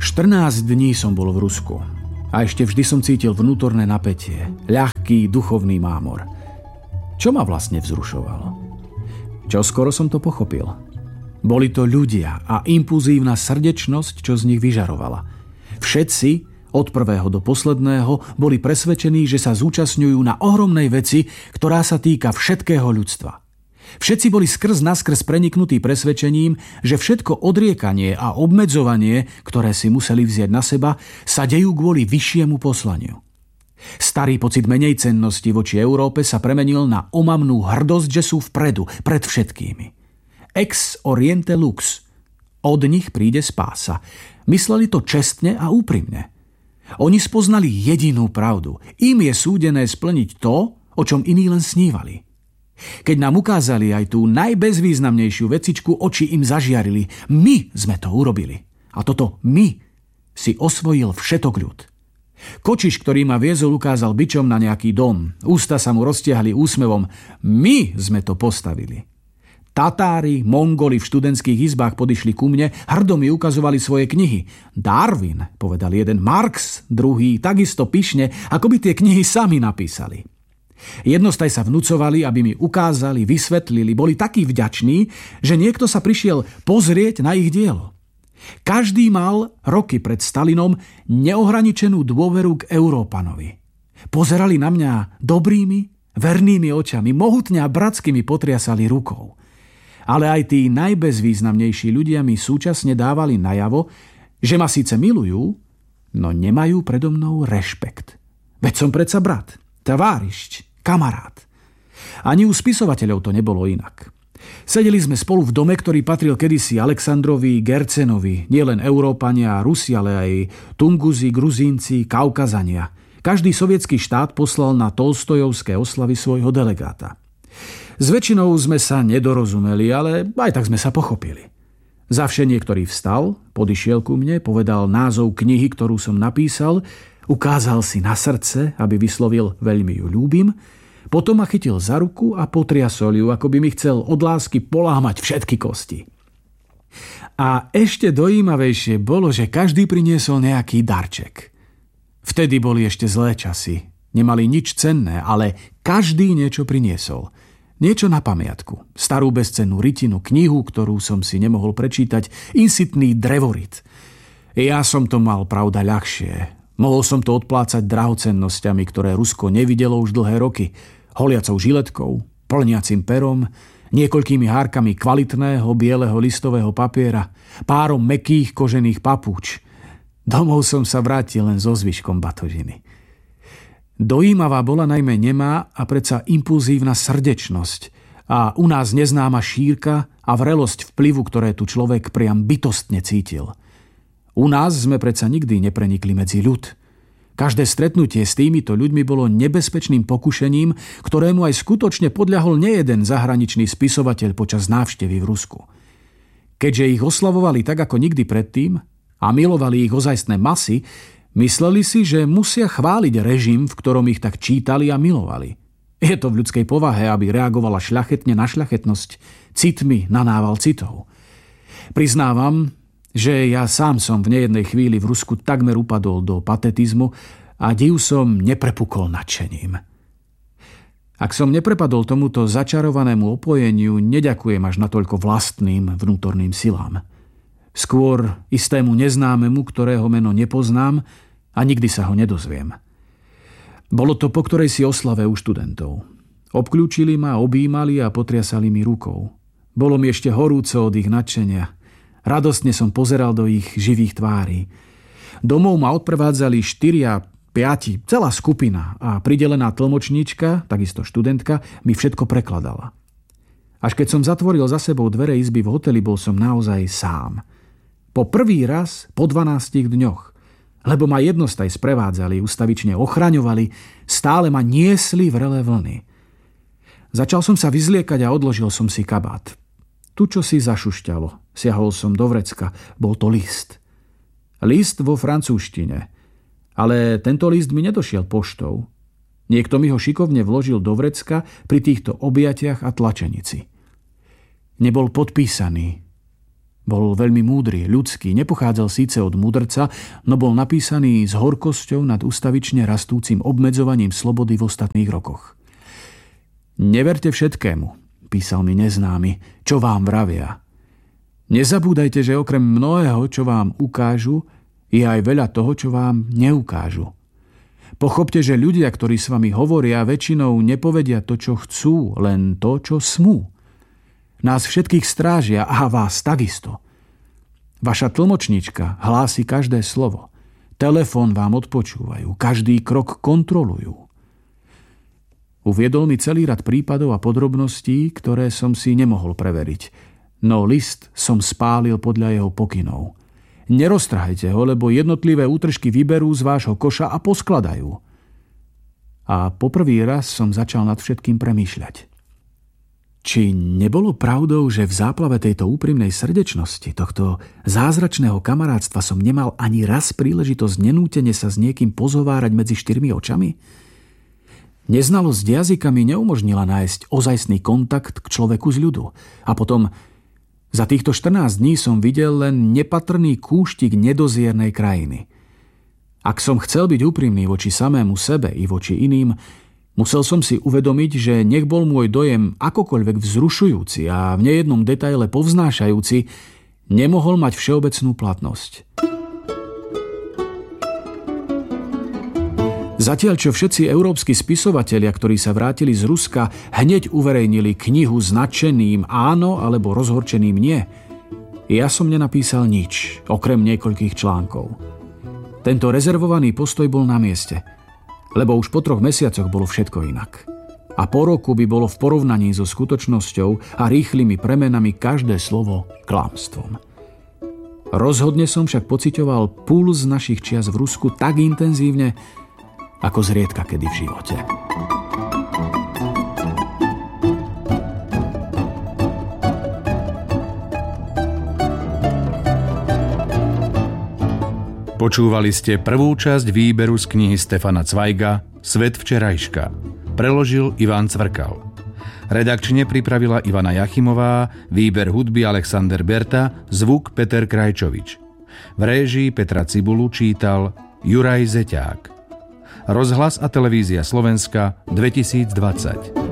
14 dní som bol v Rusku a ešte vždy som cítil vnútorné napätie, ľahký duchovný mámor. Čo ma vlastne vzrušovalo? Čoskoro som to pochopil. Boli to ľudia a impulzívna srdečnosť, čo z nich vyžarovala. Všetci, od prvého do posledného, boli presvedčení, že sa zúčastňujú na ohromnej veci, ktorá sa týka všetkého ľudstva. Všetci boli skrz naskrz preniknutí presvedčením, že všetko odriekanie a obmedzovanie, ktoré si museli vziať na seba, sa dejú kvôli vyššiemu poslaniu. Starý pocit menejcennosti voči Európe sa premenil na omamnú hrdosť, že sú vpredu, pred všetkými. Ex oriente lux. Od nich príde spása. Mysleli to čestne a úprimne. Oni spoznali jedinú pravdu. Im je súdené splniť to, o čom iní len snívali. Keď nám ukázali aj tú najbezvýznamnejšiu vecičku, oči im zažiarili. My sme to urobili. A toto my si osvojil všetok ľud. Kočiš, ktorý ma viezol, ukázal bičom na nejaký dom. Ústa sa mu roztiahli úsmevom. My sme to postavili. Tatári, Mongoli v študentských izbách podišli ku mne, hrdo mi ukazovali svoje knihy. Darwin, povedal jeden, Marx, druhý, takisto pyšne, ako by tie knihy sami napísali. Jednostaj sa vnúcovali, aby mi ukázali, vysvetlili, boli takí vďační, že niekto sa prišiel pozrieť na ich dielo. Každý mal roky pred Stalinom neohraničenú dôveru k Európanovi. Pozerali na mňa dobrými, vernými očami, mohutne a bratsky mi potriasali rukou. Ale aj tí najbezvýznamnejší ľudia mi súčasne dávali najavo, že ma síce milujú, no nemajú predo mnou rešpekt. Veď som predsa brat, továrišť, kamarát. Ani u spisovateľov to nebolo inak. Sedeli sme spolu v dome, ktorý patril kedysi Aleksandrovi Gercenovi, nielen Európania a Rusi, ale aj Tunguzi, Gruzínci, Kaukazania. Každý sovietský štát poslal na Tolstojovské oslavy svojho delegáta. S väčšinou sme sa nedorozumeli, ale aj tak sme sa pochopili. Zavše niektorý vstal, podišiel ku mne, povedal názov knihy, ktorú som napísal, ukázal si na srdce, aby vyslovil veľmi ju ľúbim, potom ma chytil za ruku a potriasol ju, ako by mi chcel od lásky polámať všetky kosti. A ešte dojímavejšie bolo, že každý priniesol nejaký darček. Vtedy boli ešte zlé časy. Nemali nič cenné, ale každý niečo priniesol. Niečo na pamiatku. Starú bezcennú rytinu, knihu, ktorú som si nemohol prečítať, insitný drevorit. Ja som to mal, pravda, ľahšie. Mohol som to odplácať drahocennosťami, ktoré Rusko nevidelo už dlhé roky. Holiacou žiletkou, plniacim perom, niekoľkými hárkami kvalitného bieleho listového papiera, párom mäkkých kožených papúč. Domov som sa vrátil len so zvyškom batožiny. Dojímavá bola najmä nemá a predsa impulzívna srdečnosť a u nás neznáma šírka a vrelosť vplyvu, ktoré tu človek priam bytostne cítil. U nás sme predsa nikdy neprenikli medzi ľud. Každé stretnutie s týmito ľuďmi bolo nebezpečným pokušením, ktorému aj skutočne podľahol nejeden zahraničný spisovateľ počas návštevy v Rusku. Keďže ich oslavovali tak ako nikdy predtým a milovali ich ozajstné masy, mysleli si, že musia chváliť režim, v ktorom ich tak čítali a milovali. Je to v ľudskej povahe, aby reagovala šľachetne na šľachetnosť, citmi na nával citov. Priznávam, že ja sám som v nejednej chvíli v Rusku takmer upadol do patetizmu a div som neprepukol nadšením. Ak som neprepadol tomuto začarovanému opojeniu, neďakujem až natoľko vlastným vnútorným silám. Skôr istému neznámemu, ktorého meno nepoznám a nikdy sa ho nedozviem. Bolo to po ktorej si oslave u študentov. Obklúčili ma, objímali a potriasali mi rukou. Bolo mi ešte horúco od ich nadšenia. Radostne som pozeral do ich živých tvári. Domov ma odprevádzali 4 a 5, celá skupina a pridelená tlmočníčka, takisto študentka, mi všetko prekladala. Až keď som zatvoril za sebou dvere izby v hoteli, bol som naozaj sám. Po prvý raz po 12 dňoch, lebo ma jednostaj sprevádzali, ustavične ochraňovali, stále ma niesli vrelé vlny. Začal som sa vyzliekať a odložil som si kabát. Tu čo si zašušťalo. Siahol som do vrecka. Bol to list. List vo francúzštine. Ale tento list mi nedošiel poštou. Niekto mi ho šikovne vložil do vrecka pri týchto objatiach a tlačenici. Nebol podpísaný. Bol veľmi múdry, ľudský, nepochádzal síce od mudrca, no bol napísaný s horkosťou nad ustavične rastúcim obmedzovaním slobody v ostatných rokoch. Neverte všetkému, písal mi neznámy, čo vám vravia. Nezabúdajte, že okrem mnohého, čo vám ukážu, je aj veľa toho, čo vám neukážu. Pochopte, že ľudia, ktorí s vami hovoria, väčšinou nepovedia to, čo chcú, len to, čo smú. Nás všetkých strážia a vás takisto. Vaša tlmočnička hlási každé slovo. Telefón vám odpočúvajú, každý krok kontrolujú. Uviedol mi celý rad prípadov a podrobností, ktoré som si nemohol preveriť. No list som spálil podľa jeho pokynov. Neroztrhajte ho, lebo jednotlivé útržky vyberú z vášho koša a poskladajú. A poprvý raz som začal nad všetkým premýšľať. Či nebolo pravdou, že v záplave tejto úprimnej srdečnosti, tohto zázračného kamarátstva som nemal ani raz príležitosť nenútene sa s niekým pozhovárať medzi štyrmi očami? Neznalosť jazyka mi neumožnila nájsť ozajstný kontakt k človeku z ľudu. A potom, za týchto 14 dní som videl len nepatrný kúštik nedoziernej krajiny. Ak som chcel byť úprimný voči samému sebe i voči iným, musel som si uvedomiť, že nech bol môj dojem akokoľvek vzrušujúci a v nejednom detaile povznášajúci, nemohol mať všeobecnú platnosť. Zatiaľ, čo všetci európski spisovatelia, ktorí sa vrátili z Ruska, hneď uverejnili knihu s nadšeným áno alebo rozhorčeným nie, ja som nenapísal nič, okrem niekoľkých článkov. Tento rezervovaný postoj bol na mieste, lebo už po 3 mesiacoch bolo všetko inak. A po roku by bolo v porovnaní so skutočnosťou a rýchlymi premenami každé slovo klamstvom. Rozhodne som však pociťoval puls našich čias v Rusku tak intenzívne, ako zriedka kedy v živote. Počúvali ste prvú časť výberu z knihy Stefana Cvajga Svet včerajška. Preložil Ivan Cvrkal. Redakčne pripravila Ivana Jachimová, výber hudby Alexander Berta, zvuk Peter Krajčovič. V réžii Petra Cibulu čítal Juraj Zeťák. Rozhlas a televízia Slovenska 2020.